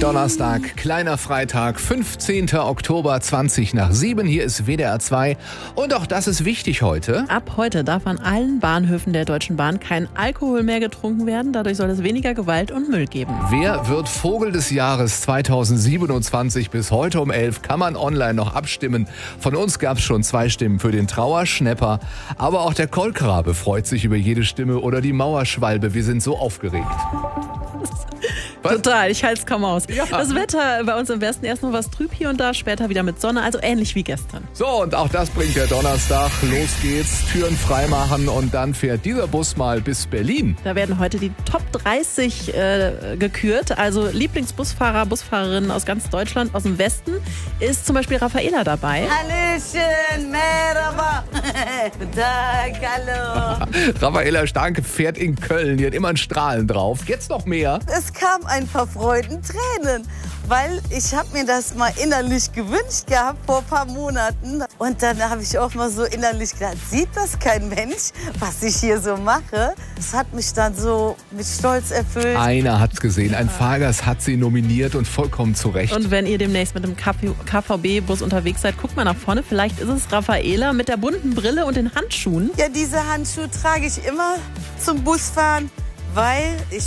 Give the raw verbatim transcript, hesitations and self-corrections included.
Donnerstag, kleiner Freitag, fünfzehnter Oktober, zwanzig nach sieben. Hier ist W D R zwei. Und auch das ist wichtig heute. Ab heute darf an allen Bahnhöfen der Deutschen Bahn kein Alkohol mehr getrunken werden. Dadurch soll es weniger Gewalt und Müll geben. Wer wird Vogel des Jahres zweitausendsiebenundzwanzig? Bis heute um elf kann man online noch abstimmen. Von uns gab es schon zwei Stimmen für den Trauerschnäpper. Aber auch der Kolkrabe freut sich über jede Stimme oder die Mauerschwalbe. Wir sind so aufgeregt. Was? Total, ich halte es kaum aus. Ja. Das Wetter bei uns im Westen erst noch was trüb hier und da, später wieder mit Sonne, also ähnlich wie gestern. So, und auch das bringt der Donnerstag. Los geht's, Türen freimachen und dann fährt dieser Bus mal bis Berlin. Da werden heute die Top dreißig äh, gekürt, also Lieblingsbusfahrer, Busfahrerinnen aus ganz Deutschland, aus dem Westen, ist zum Beispiel Raffaela dabei. Hallöchen, Merhaba. Guten Tag, hallo. Raffaela Starke fährt in Köln, die hat immer ein Strahlen drauf. Jetzt noch mehr. Es kam ein paar Freudentränen, weil ich habe mir das mal innerlich gewünscht gehabt vor ein paar Monaten. Und dann habe ich auch mal so innerlich gedacht, sieht das kein Mensch, was ich hier so mache? Das hat mich dann so mit Stolz erfüllt. Einer hat's gesehen, ein Fahrgast hat sie nominiert und vollkommen zu Recht. Und wenn ihr demnächst mit dem K V B-Bus unterwegs seid, guckt mal nach vorne, vielleicht ist es Raffaela mit der bunten Brille und den Handschuhen. Ja, diese Handschuhe trage ich immer zum Busfahren, weil ich